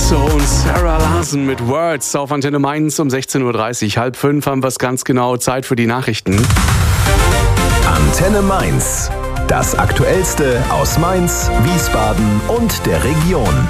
Calypso und Sarah Larson mit Words auf Antenne Mainz um 16.30 Uhr. 4:30 haben wir es ganz genau. Zeit für die Nachrichten. Antenne Mainz. Das Aktuellste aus Mainz, Wiesbaden und der Region.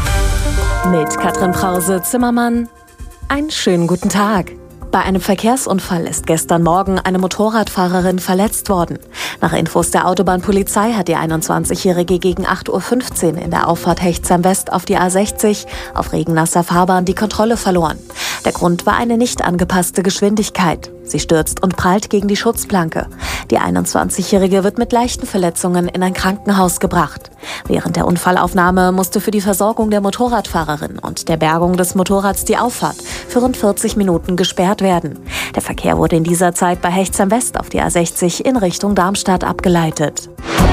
Mit Katrin Brause-Zimmermann. Einen schönen guten Tag. Bei einem Verkehrsunfall ist gestern Morgen eine Motorradfahrerin verletzt worden. Nach Infos der Autobahnpolizei hat die 21-Jährige gegen 8:15 Uhr in der Auffahrt Hechtsheim West auf die A60 auf regennasser Fahrbahn die Kontrolle verloren. Der Grund war eine nicht angepasste Geschwindigkeit. Sie stürzt und prallt gegen die Schutzplanke. Die 21-Jährige wird mit leichten Verletzungen in ein Krankenhaus gebracht. Während der Unfallaufnahme musste für die Versorgung der Motorradfahrerin und der Bergung des Motorrads die Auffahrt für rund 40 Minuten gesperrt werden. Der Verkehr wurde in dieser Zeit bei Hechtsheim West auf die A60 in Richtung Darmstadt abgeleitet.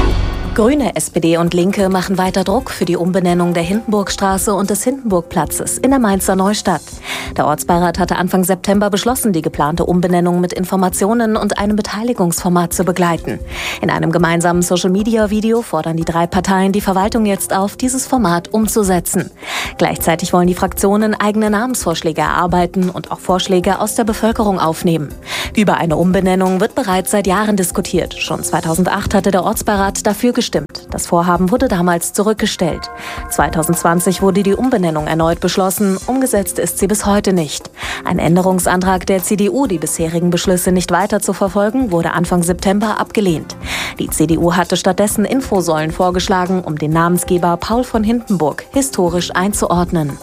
Grüne, SPD und Linke machen weiter Druck für die Umbenennung der Hindenburgstraße und des Hindenburgplatzes in der Mainzer Neustadt. Der Ortsbeirat hatte Anfang September beschlossen, die geplante Umbenennung mit Informationen und einem Beteiligungsformat zu begleiten. In einem gemeinsamen Social-Media-Video fordern die drei Parteien die Verwaltung jetzt auf, dieses Format umzusetzen. Gleichzeitig wollen die Fraktionen eigene Namensvorschläge erarbeiten und auch Vorschläge aus der Bevölkerung aufnehmen. Über eine Umbenennung wird bereits seit Jahren diskutiert. Schon 2008 hatte der Ortsbeirat dafür gestimmt. Das Vorhaben wurde damals zurückgestellt. 2020 wurde die Umbenennung erneut beschlossen. Umgesetzt ist sie bis heute nicht. Ein Änderungsantrag der CDU, die bisherigen Beschlüsse nicht weiter zu verfolgen, wurde Anfang September abgelehnt. Die CDU hatte stattdessen Infosäulen vorgeschlagen, um den Namensgeber Paul von Hindenburg historisch einzuordnen.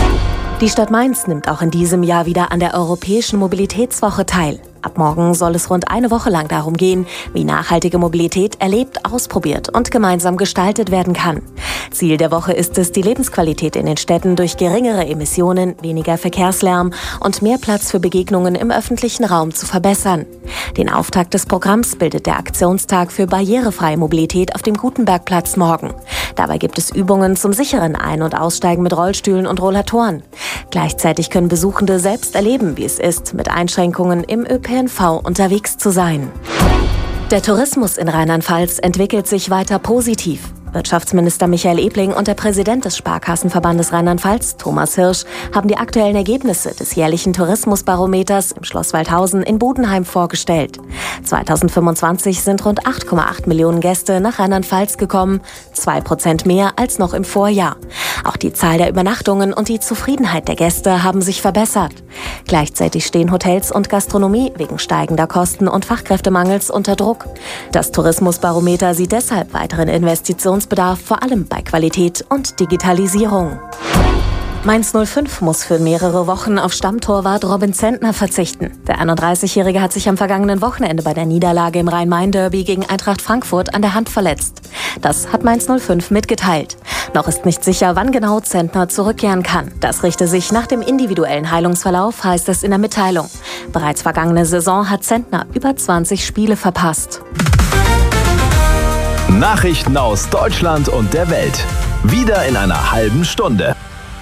Die Stadt Mainz nimmt auch in diesem Jahr wieder an der Europäischen Mobilitätswoche teil. Ab morgen soll es rund eine Woche lang darum gehen, wie nachhaltige Mobilität erlebt, ausprobiert und gemeinsam gestaltet werden kann. Ziel der Woche ist es, die Lebensqualität in den Städten durch geringere Emissionen, weniger Verkehrslärm und mehr Platz für Begegnungen im öffentlichen Raum zu verbessern. Den Auftakt des Programms bildet der Aktionstag für barrierefreie Mobilität auf dem Gutenbergplatz morgen. Dabei gibt es Übungen zum sicheren Ein- und Aussteigen mit Rollstühlen und Rollatoren. Gleichzeitig können Besuchende selbst erleben, wie es ist, mit Einschränkungen im ÖPNV unterwegs zu sein. Der Tourismus in Rheinland-Pfalz entwickelt sich weiter positiv. Wirtschaftsminister Michael Ebling und der Präsident des Sparkassenverbandes Rheinland-Pfalz, Thomas Hirsch, haben die aktuellen Ergebnisse des jährlichen Tourismusbarometers im Schloss Waldhausen in Budenheim vorgestellt. 2025 sind rund 8,8 Millionen Gäste nach Rheinland-Pfalz gekommen, 2% mehr als noch im Vorjahr. Auch die Zahl der Übernachtungen und die Zufriedenheit der Gäste haben sich verbessert. Gleichzeitig stehen Hotels und Gastronomie wegen steigender Kosten und Fachkräftemangels unter Druck. Das Tourismusbarometer sieht deshalb weiteren Investitionsbedarf, vor allem bei Qualität und Digitalisierung. Mainz 05 muss für mehrere Wochen auf Stammtorwart Robin Zentner verzichten. Der 31-Jährige hat sich am vergangenen Wochenende bei der Niederlage im Rhein-Main-Derby gegen Eintracht Frankfurt an der Hand verletzt. Das hat Mainz 05 mitgeteilt. Noch ist nicht sicher, wann genau Zentner zurückkehren kann. Das richte sich nach dem individuellen Heilungsverlauf, heißt es in der Mitteilung. Bereits vergangene Saison hat Zentner über 20 Spiele verpasst. Nachrichten aus Deutschland und der Welt. Wieder in einer halben Stunde.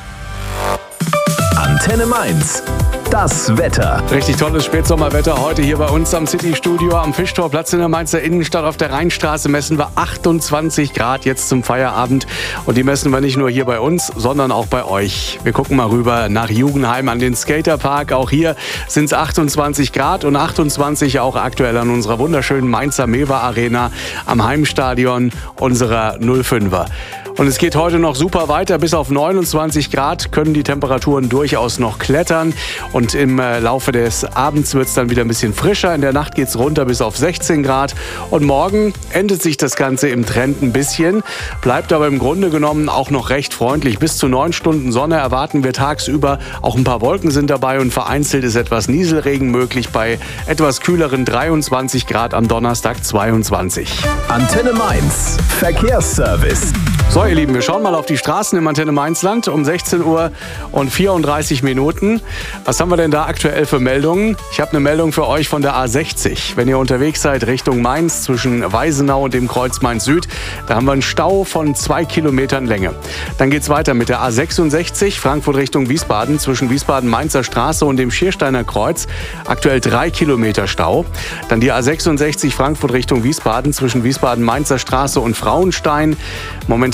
Antenne Mainz. Das Wetter. Richtig tolles Spätsommerwetter heute hier bei uns am City-Studio am Fischtorplatz in der Mainzer Innenstadt. Auf der Rheinstraße messen wir 28 Grad jetzt zum Feierabend. Und die messen wir nicht nur hier bei uns, sondern auch bei euch. Wir gucken mal rüber nach Jugendheim an den Skaterpark. Auch hier sind es 28 Grad und 28 auch aktuell an unserer wunderschönen Mainzer Mewa Arena am Heimstadion unserer 05er. Und es geht heute noch super weiter. Bis auf 29 Grad können die Temperaturen durchaus noch klettern. Und im Laufe des Abends wird es dann wieder ein bisschen frischer. In der Nacht geht es runter bis auf 16 Grad. Und morgen endet sich das Ganze im Trend ein bisschen. Bleibt aber im Grunde genommen auch noch recht freundlich. Bis zu 9 Stunden Sonne erwarten wir tagsüber. Auch ein paar Wolken sind dabei und vereinzelt ist etwas Nieselregen möglich bei etwas kühleren 23 Grad am Donnerstag 22. Antenne Mainz. Verkehrsservice. So, ihr Lieben, wir schauen mal auf die Straßen im Antenne Mainzland um 16 Uhr und 34 Minuten. Was haben wir denn da aktuell für Meldungen? Ich habe eine Meldung für euch von der A60. Wenn ihr unterwegs seid Richtung Mainz zwischen Weisenau und dem Kreuz Mainz Süd, da haben wir einen Stau von 2 Kilometern Länge. Dann geht's weiter mit der A66 Frankfurt Richtung Wiesbaden zwischen Wiesbaden-Mainzer Straße und dem Schiersteiner Kreuz. Aktuell 3 Kilometer Stau. Dann die A66 Frankfurt Richtung Wiesbaden zwischen Wiesbaden-Mainzer Straße und Frauenstein. Momentan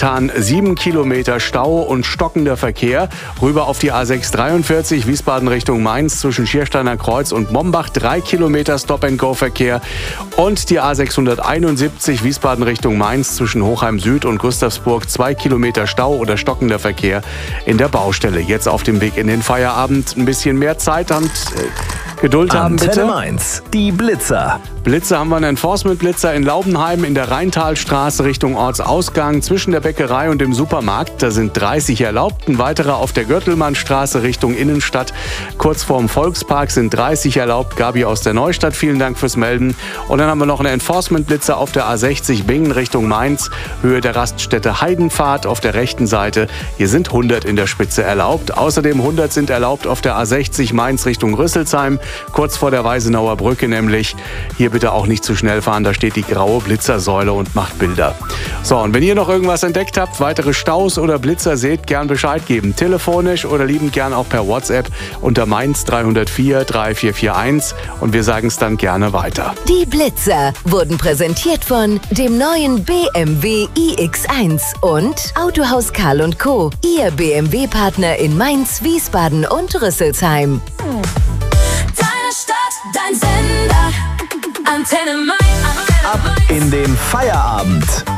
momentan 7 Kilometer Stau und stockender Verkehr. Rüber auf die A6 43 Wiesbaden Richtung Mainz zwischen Schiersteiner Kreuz und Mombach 3 Kilometer Stop-and-Go-Verkehr. Und die A671 Wiesbaden Richtung Mainz zwischen Hochheim Süd und Gustavsburg 2 Kilometer Stau oder stockender Verkehr in der Baustelle. Jetzt auf dem Weg in den Feierabend. Ein bisschen mehr Zeit und Geduld haben, bitte. Antenne Mainz, die Blitzer. Blitzer haben wir einen Enforcement-Blitzer in Laubenheim in der Rheintalstraße Richtung Ortsausgang zwischen der Bäckerei und dem Supermarkt. Da sind 30 erlaubt. Ein weiterer auf der Görtelmannstraße Richtung Innenstadt. Kurz vorm Volkspark sind 30 erlaubt. Gabi aus der Neustadt, vielen Dank fürs Melden. Und dann haben wir noch einen Enforcement-Blitzer auf der A60 Bingen Richtung Mainz. Höhe der Raststätte Heidenpfad auf der rechten Seite. Hier sind 100 in der Spitze erlaubt. Außerdem 100 sind erlaubt auf der A60 Mainz Richtung Rüsselsheim. Kurz vor der Weisenauer Brücke nämlich. Hier bitte auch nicht zu schnell fahren, da steht die graue Blitzersäule und macht Bilder. So, und wenn ihr noch irgendwas entdeckt habt, weitere Staus oder Blitzer seht, gern Bescheid geben. Telefonisch oder liebend gern auch per WhatsApp unter Mainz 304 3441 und wir sagen es dann gerne weiter. Die Blitzer wurden präsentiert von dem neuen BMW iX1 und Autohaus Karl & Co., Ihr BMW-Partner in Mainz, Wiesbaden und Rüsselsheim. Deine Stadt, dein Sender, Antenne Mainz. Ab in den Feierabend.